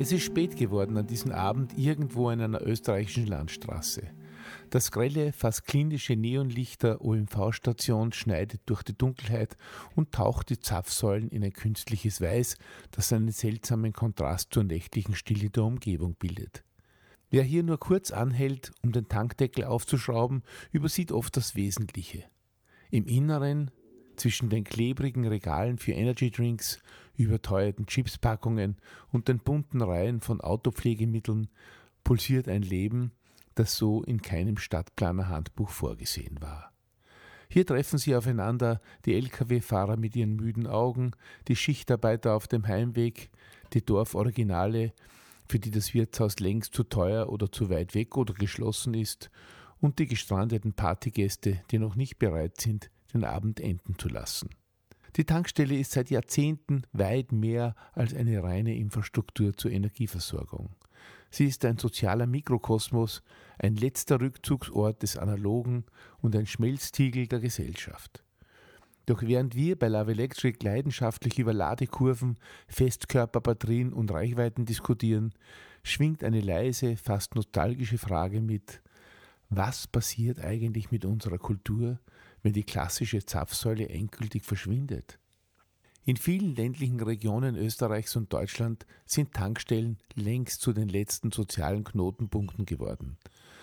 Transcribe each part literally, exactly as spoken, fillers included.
Es ist spät geworden an diesem Abend irgendwo in einer österreichischen Landstraße. Das grelle, fast klinische Neonlicht der O M V-Station schneidet durch die Dunkelheit und taucht die Zapfsäulen in ein künstliches Weiß, das einen seltsamen Kontrast zur nächtlichen Stille der Umgebung bildet. Wer hier nur kurz anhält, um den Tankdeckel aufzuschrauben, übersieht oft das Wesentliche. Im Inneren, zwischen den klebrigen Regalen für Energydrinks, überteuerten Chipspackungen und den bunten Reihen von Autopflegemitteln, pulsiert ein Leben, das so in keinem Stadtplaner-Handbuch vorgesehen war. Hier treffen sie aufeinander die L K W-Fahrer mit ihren müden Augen, die Schichtarbeiter auf dem Heimweg, die Dorforiginale, für die das Wirtshaus längst zu teuer oder zu weit weg oder geschlossen ist, und die gestrandeten Partygäste, die noch nicht bereit sind, den Abend enden zu lassen. Die Tankstelle ist seit Jahrzehnten weit mehr als eine reine Infrastruktur zur Energieversorgung. Sie ist ein sozialer Mikrokosmos, ein letzter Rückzugsort des Analogen und ein Schmelztiegel der Gesellschaft. Doch während wir bei Love Electric leidenschaftlich über Ladekurven, Festkörperbatterien und Reichweiten diskutieren, schwingt eine leise, fast nostalgische Frage mit: Was passiert eigentlich mit unserer Kultur, wenn die klassische Zapfsäule endgültig verschwindet? In vielen ländlichen Regionen Österreichs und Deutschland sind Tankstellen längst zu den letzten sozialen Knotenpunkten geworden.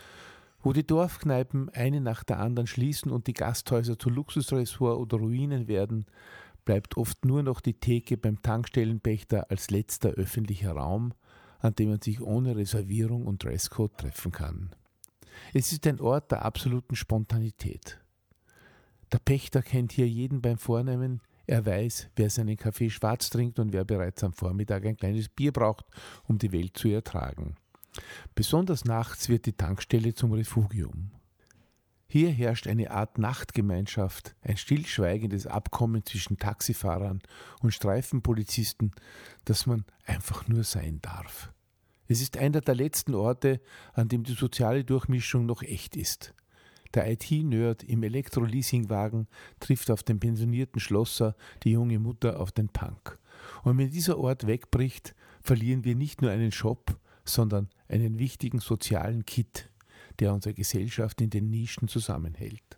Wo die Dorfkneipen eine nach der anderen schließen und die Gasthäuser zu Luxusressort oder Ruinen werden, bleibt oft nur noch die Theke beim Tankstellenpächter als letzter öffentlicher Raum, an dem man sich ohne Reservierung und Dresscode treffen kann. Es ist ein Ort der absoluten Spontanität. Der Pächter kennt hier jeden beim Vornehmen. Er weiß, wer seinen Kaffee schwarz trinkt und wer bereits am Vormittag ein kleines Bier braucht, um die Welt zu ertragen. Besonders nachts wird die Tankstelle zum Refugium. Hier herrscht eine Art Nachtgemeinschaft, ein stillschweigendes Abkommen zwischen Taxifahrern und Streifenpolizisten, das man einfach nur sein darf. Es ist einer der letzten Orte, an dem die soziale Durchmischung noch echt ist. Der I T-Nerd im Elektro-Leasingwagen trifft auf den pensionierten Schlosser, die junge Mutter auf den Punk. Und wenn dieser Ort wegbricht, verlieren wir nicht nur einen Shop, sondern einen wichtigen sozialen Kit, der unsere Gesellschaft in den Nischen zusammenhält.